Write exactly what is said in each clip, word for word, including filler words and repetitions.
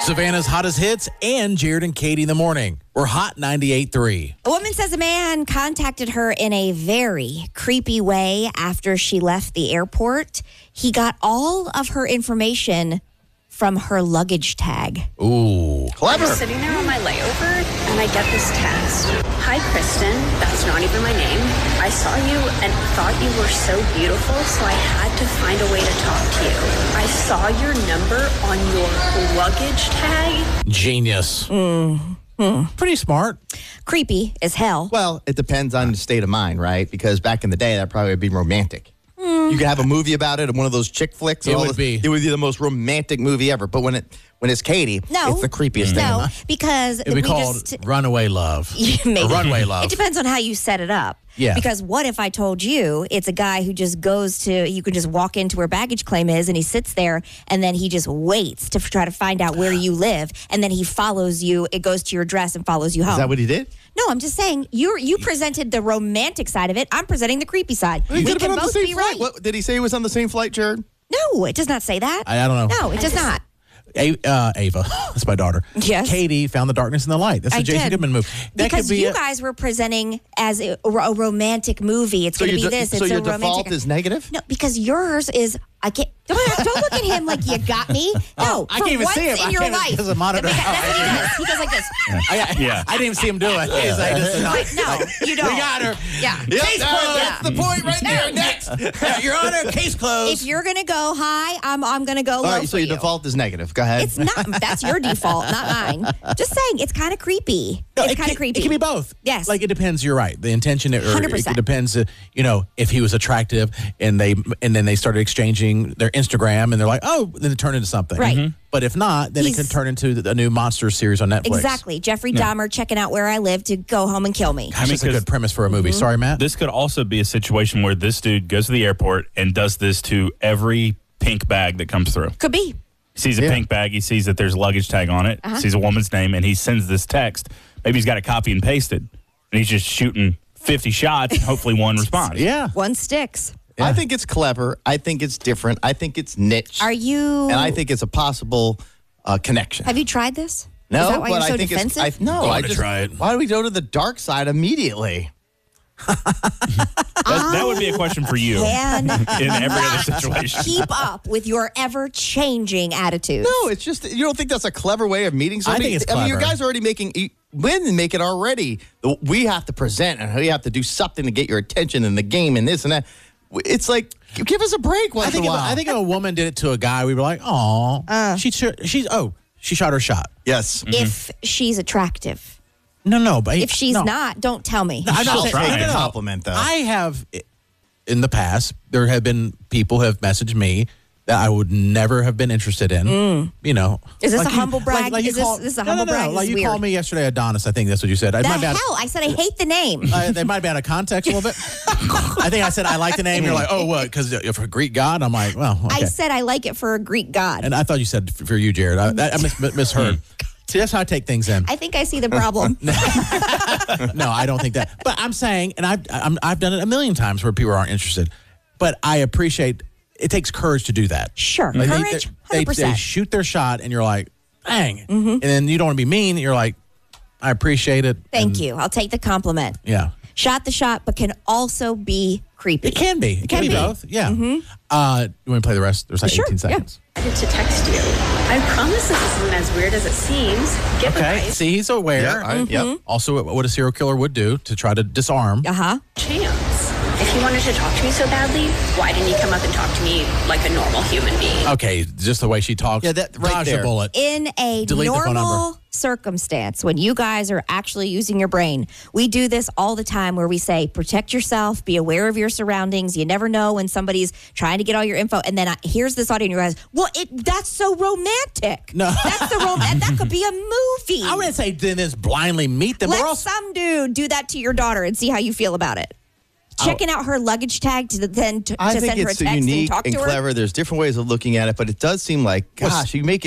Savannah's hottest hits and Jared and Katie in the morning. We're Hot ninety-eight point three. A woman says a man contacted her in a very creepy way after she left the airport. He got all of her information from her luggage tag. Ooh. Clever. I'm sitting there on my layover, and I get this text. Hi, Kristen. That's not even my name. I saw you and thought you were so beautiful, so I had to find a way to talk to you. I saw your number on your luggage tag. Genius. Mm-hmm. Pretty smart. Creepy as hell. Well, it depends on the state of mind, right? Because back in the day, that probably would be romantic. You could have a movie about it, one of those chick flicks. It all would this- be. It would be the most romantic movie ever. But when it when it's Katie, No. it's the creepiest thing. No, because It'd be we called just... Runaway Love. Maybe. Or Runway Love. It depends on how you set it up. Yeah. Because what if I told you it's a guy who just goes to, you can just walk into where baggage claim is and he sits there and then he just waits to f- try to find out where you live and then he follows you, it goes to your address and follows you home. Is that what he did? No, I'm just saying, you you presented the romantic side of it. I'm presenting the creepy side. He we could have can been on the both same be flight. right. What, did he say he was on the same flight, Jared? No, it does not say that. I, I don't know. No, it does not. A- uh, Ava, that's my daughter. Yes. Katie found the darkness in the light. That's a I Jason did. Goodman move. That Because could be you a- guys were presenting as a, a romantic movie. It's So going to your be de- this. so it's your a romantic. default is negative? No, because yours is. I can't. Don't, don't look at him like you got me. No, I for can't even once see him. in I your can't even- life. because of the monitor. Because that's what he does. He goes like this. I, I, Yeah. I didn't even see him do it. He's like, this is not- Wait, no, you don't. We got her. Yeah. Yep, Case no, closed. that's the point right there. Next. Yeah, Your Honor, case closed. If you're gonna go high, I'm I'm gonna go All low right, for so your you. default is negative. Go ahead. It's not. That's your default, not mine. Just saying, it's kind of creepy. No, it's it kind can- of creepy. It can be both. Yes. Like it depends. You're right. The intention, or one hundred it, percent. it depends. Uh, you know, if he was attractive, and they and then they started exchanging their Instagram, and they're like, oh, then it turned into something. Right. Mhm. But if not, then He's- it can turn into the- a new monster series on Netflix. Exactly. Jeffrey Dahmer checking out where I live to go home and kill me. Gosh, that's a because- good premise for a movie. Sorry, Matt. This could also be a situation where this dude goes to the airport and does this to every pink bag that comes through. Could be. He sees a Yeah. pink bag, he sees that there's a luggage tag on it, Uh-huh. sees a woman's name, and he sends this text. Maybe he's got it copy and pasted, and he's just shooting fifty shots, and hopefully one responds. yeah. One sticks. I think it's clever. I think it's different. I think it's niche. Are you? And I think it's a possible uh, connection. Have you tried this? no, Is that why but you're so I think defensive? it's I, no. Going I to just try it. Why do we go to the dark side immediately? That, that would be a question for you Can in every other not situation. keep up with your ever-changing attitudes. No, it's just you don't think that's a clever way of meeting somebody. think it's I mean, you clever. guys are already making you- women make it already. We have to present and we have to do something to get your attention in the game and this and that. It's like give us a break once I think in if, a while. I think if a woman did it to a guy, we'd be like, oh, Uh. she she's oh, she shot her shot. yes. If she's attractive. No, no, but If she's no. not, don't tell me. I'm not She'll saying, try no, and no, no. compliment, though. I have, in the past, there have been people who have messaged me that I would never have been interested in. You know, Is this a you- humble brag? you Is this- call- this is a no, humble no, no, brag? This Like is you weird. called me yesterday, Adonis. I think that's what you said. It The might be out- hell? I said I hate the name. uh, they might be out of context a little bit. I think I said I like the name. You're like, oh, what? Because if a Greek god, I'm like, well, okay. I said I like it for a Greek god. and I thought you said f- for you, Jared. I, I mis- misheard. See, that's how I take things in. I think I see the problem. No, I don't think that. But I'm saying, and I've I'm, I've done it a million times where people aren't interested. But I appreciate it takes courage to do that. Sure. Like, they- Courage, they, one hundred they, percent. they shoot their shot, and you're like, dang. And then you don't want to be mean. You're like, I appreciate it. Thank and- you. I'll take the compliment. Yeah. Shot the shot, but can also be creepy. It can be. It can, Can be, be. both. Yeah. Uh, you want to play the rest? There's like Sure, eighteen yeah. seconds. I wanted to text you. I promise this isn't as weird as it seems. Give Okay. a guy See, he's aware. Yeah, I- yep. Also, what- what a serial killer would do to try to disarm. Uh huh. a chance. If you wanted to talk to me so badly, why didn't you come up and talk to me like a normal human being? Okay, just the way she talks. Yeah, that- right dodge there. the bullet. In a Delete the phone normal number. circumstance, when you guys are actually using your brain, we do this all the time where we say, protect yourself, be aware of your surroundings. You never know when somebody's trying to get all your info. And then I, here's this audio, and you guys, well, it, that's so romantic. No. That's the rom- that, that could be a movie. I wouldn't say then just blindly meet them. Let We're also- some dude do that to your daughter and see how you feel about it. Checking out her luggage tag to then to, I to think send her a it's text and unique talk and to her. clever. There's different ways of looking at it, but it does seem like, gosh, you make it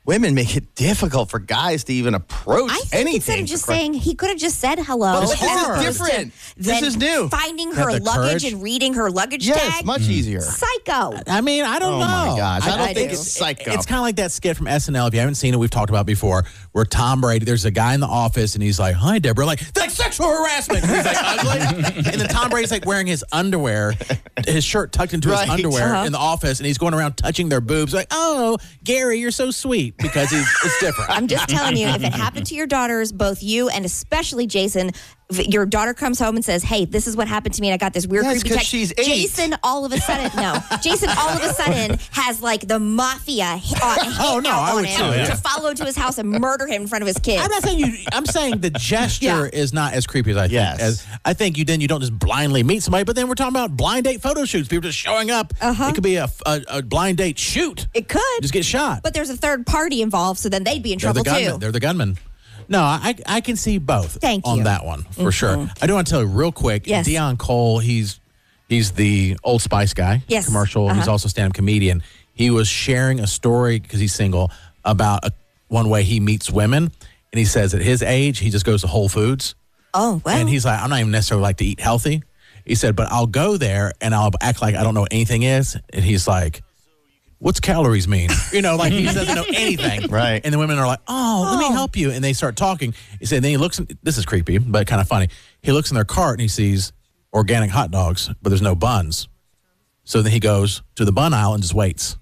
women make it difficult for guys to even approach I think anything. instead of just for Christ- saying, he could have just said hello. But this is as opposed to different. This then is new. Finding Have her the luggage courage. and reading her luggage yes, tag. much easier. Psycho. I mean, I don't Oh, know. my gosh. I don't I think do. it's psycho. It's kind of like that skit from S N L. If you haven't seen it, we've talked about it before, where Tom Brady, there's a guy in the office, and he's like, hi, Deborah. Like, that's like sexual harassment. And he's like, ugly. And then Tom Brady's like wearing his underwear, his shirt tucked into Right. his underwear Uh-huh. in the office, and he's going around touching their boobs. Like, oh, Gary, you're so sweet, because he's it's different. I'm just telling you, if it happened to your daughters, both you and especially Jason, if your daughter comes home and says, hey, this is what happened to me and I got this weird Yes, creepy 'cause text. she's eight. Jason all of a sudden, no. Jason all of a sudden has like the mafia hit, uh, hit Oh, no, out I on would him too, yeah. to follow to his house and murder him in front of his kids. I'm not saying you. I'm saying the gesture Yeah. is not as creepy as I think. Yes. As I think you then you don't just blindly meet somebody, but then we're talking about blind date photo shoots. People just showing up. Uh-huh. It could be a, a, a blind date shoot. It could. Just get shot. But there's a third party involved, so then they'd be in They're trouble the gunmen. too. They're the gunmen. No, I I can see both. Thank on you. that one for sure. I do want to tell you real quick. Yes. Dion Cole, he's he's the Old Spice guy. Yes. Commercial. He's Uh-huh. also a stand-up comedian. He was sharing a story because he's single about a, one way he meets women, and he says at his age he just goes to Whole Foods. Oh, well. And he's like, I'm not even necessarily like to eat healthy. He said, but I'll go there and I'll act like I don't know what anything is. And he's like, what's calories mean? You know, like he doesn't know anything. Right. And the women are like, oh, let me Oh. help you. And they start talking. He said, then he looks, in, this is creepy, but kind of funny. He looks in their cart and he sees organic hot dogs, but there's no buns. So then he goes to the bun aisle and just waits.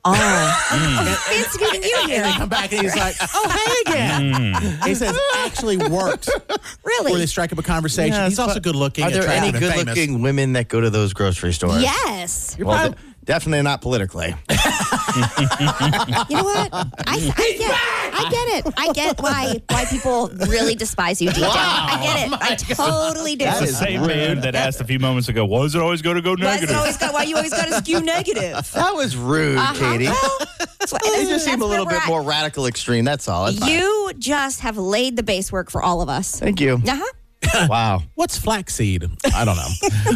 Oh. Fancy meeting you And they here. come back and he's like, oh, hey again. He says, it actually worked. Where they Really? strike up a conversation. Yes, he's also but good looking. Are there any attractive, and famous. good-looking women that go to those grocery stores? Yes. Well, de- definitely not politically. You know what? I, I get, I get it. I get why why people really despise you deep down. I get it. I totally do. That The is same man that asked a few moments ago, why is it always going to go Why is it negative? always got? Why you always got to skew negative? That was rude, Uh-huh. Katie. Well, that's what- They just seem that's a little where bit we're more radical extreme. That's all. That's at. fine. You just have laid the base work for all of us. Thank you. Uh huh. Wow. What's flaxseed? I don't know.